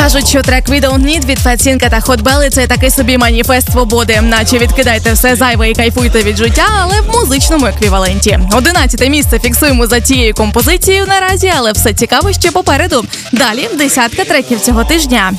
Кажуть, що трек «We Don't Need» від Фатсінка та Hot Belly – це такий собі маніфест свободи. Наче відкидайте все зайве і кайфуйте від життя, але в музичному еквіваленті. 11-те місце фіксуємо за цією композицією наразі, але все цікаво ще попереду. Далі десятка треків цього тижня.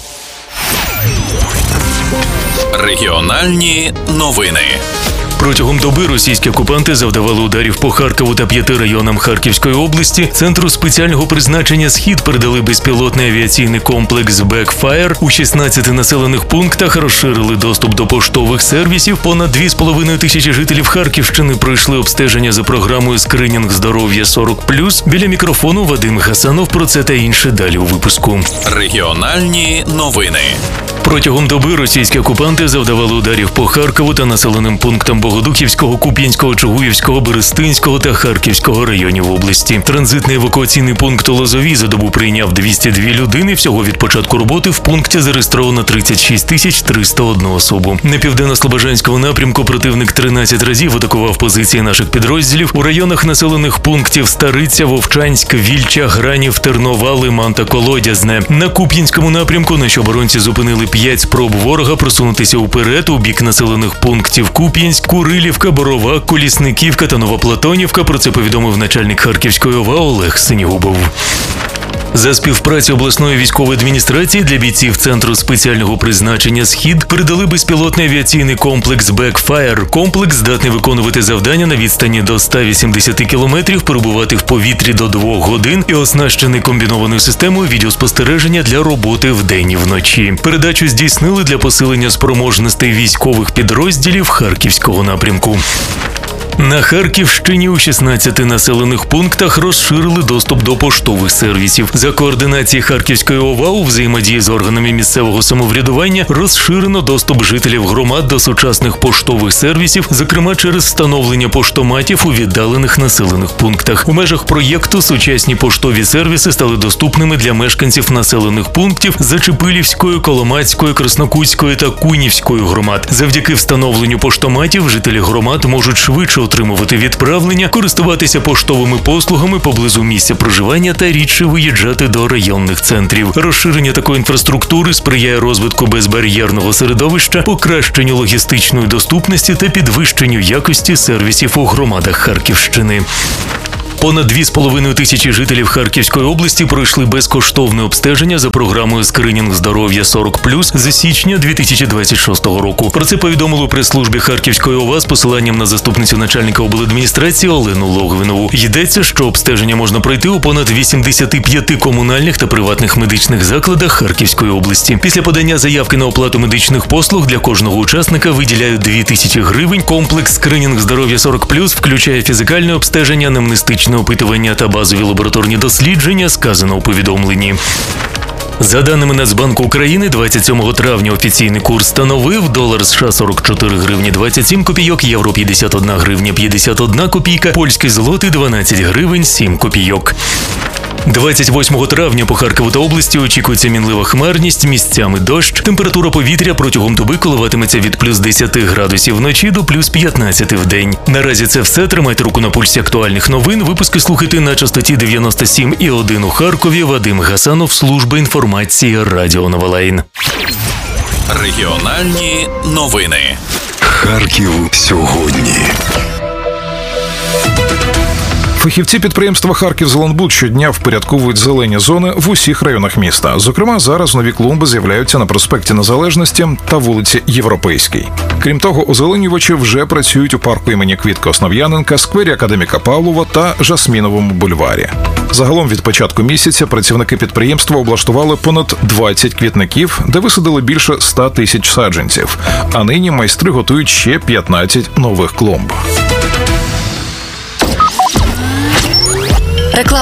Регіональні новини. Протягом доби російські окупанти завдавали ударів по Харкову та 5 районам Харківської області. Центру спеціального призначення «Схід» передали безпілотний авіаційний комплекс «Бекфаєр». У 16 населених пунктах розширили доступ до поштових сервісів. Понад 2,5 тисячі жителів Харківщини пройшли обстеження за програмою «Скринінг здоров'я 40+». Біля мікрофону Вадим Гасанов. Про це та інше далі у випуску. Регіональні новини. Протягом доби російські окупанти завдавали ударів по Харкову та населеним пунктам Богодухівського, Куп'янського, Чугуївського, Берестинського та Харківського районів області. Транзитний евакуаційний пункт у Лозовій за добу прийняв 202 людини. Всього від початку роботи в пункті зареєстровано 36 301 особу. На південно-слобожанському напрямку противник 13 разів атакував позиції наших підрозділів у районах населених пунктів Стариця, Вовчанськ, Вільча, Гранів, Тернова, Лиман та Колодязне. На Куп'янському напрямку наші оборонці зупинили 5 спроб ворога просунутися уперед у бік населених пунктів Куп'янськ, Курилівка, Борова, Колісниківка та Новоплатонівка. Про це повідомив начальник Харківської ОВА Олег Синігубов. За співпрацю обласної військової адміністрації для бійців Центру спеціального призначення «Схід» передали безпілотний авіаційний комплекс «Бекфаєр». Комплекс здатний виконувати завдання на відстані до 180 кілометрів, перебувати в повітрі до 2 годин і оснащений комбінованою системою відеоспостереження для роботи вдень і вночі. Передачу здійснили для посилення спроможностей військових підрозділів Харківського напрямку. На Харківщині у 16 населених пунктах розширили доступ до поштових сервісів. За координації Харківської ОВА у взаємодії з органами місцевого самоврядування розширено доступ жителів громад до сучасних поштових сервісів, зокрема через встановлення поштоматів у віддалених населених пунктах. У межах проєкту сучасні поштові сервіси стали доступними для мешканців населених пунктів Зачепилівської, Коломацької, Краснокутської та Кунівської громад. Завдяки встановленню поштоматів жителі громад можуть швидше отримувати відправлення, користуватися поштовими послугами поблизу місця проживання та рідше виїжджати до районних центрів. Розширення такої інфраструктури сприяє розвитку безбар'єрного середовища, покращенню логістичної доступності та підвищенню якості сервісів у громадах Харківщини. Понад 2,5 тисячі жителів Харківської області пройшли безкоштовне обстеження за програмою «Скринінг здоров'я 40+» з січня 2026 року. Про це повідомили у прес-службі Харківської ОВА з посиланням на заступницю начальника обладміністрації Олену Логвинову. Йдеться, що обстеження можна пройти у понад 85 комунальних та приватних медичних закладах Харківської області. Після подання заявки на оплату медичних послуг для кожного учасника виділяють 2000 гривень. Комплекс «Скринінг здоров'я 40+» включає фізикальне обстеження, анамнестичне опитування та базові лабораторні дослідження, сказано у повідомленні. За даними Нацбанку України, 27 травня офіційний курс становив долар США 44 гривні 27 копійок, євро 51 гривня 51 копійка, польський злотий 12 гривень 7 копійок. 28 травня по Харкову та області очікується мінлива хмарність, місцями дощ. Температура повітря протягом доби коливатиметься від плюс 10 градусів вночі до плюс 15 в день. Наразі це все. Тримайте руку на пульсі актуальних новин. Випуски слухайте на частоті 97,1 у Харкові. Вадим Гасанов, служба інформації Радіо Новолайн. Регіональні новини. Харків сьогодні. Фахівці підприємства «Харківзеленбуд» щодня впорядковують зелені зони в усіх районах міста. Зокрема, зараз нові клумби з'являються на проспекті Незалежності та вулиці Європейській. Крім того, озеленювачі вже працюють у парку імені Квітки Основ'яненка, сквері Академіка Павлова та Жасміновому бульварі. Загалом від початку місяця працівники підприємства облаштували понад 20 квітників, де висадили більше 100 тисяч саджанців. А нині майстри готують ще 15 нових клумб.